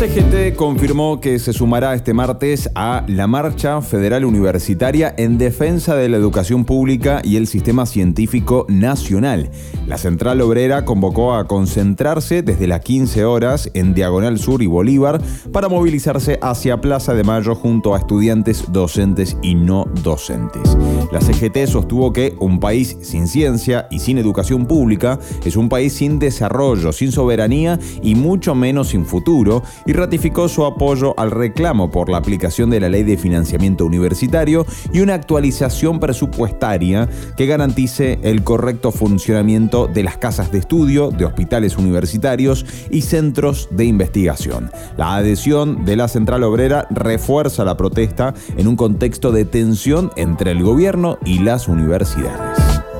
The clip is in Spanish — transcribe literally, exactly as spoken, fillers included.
C G T confirmó que se sumará este martes a la Marcha Federal Universitaria en defensa de la educación pública y el sistema científico nacional. La Central Obrera convocó a concentrarse desde las quince horas en Diagonal Sur y Bolívar para movilizarse hacia Plaza de Mayo junto a estudiantes, docentes y no docentes. La C G T sostuvo que un país sin ciencia y sin educación pública es un país sin desarrollo, sin soberanía y mucho menos sin futuro, y ratificó su apoyo al reclamo por la aplicación de la Ley de Financiamiento Universitario y una actualización presupuestaria que garantice el correcto funcionamiento de las casas de estudio, de hospitales universitarios y centros de investigación. La adhesión de la Central Obrera refuerza la protesta en un contexto de tensión entre el gobierno y las universidades.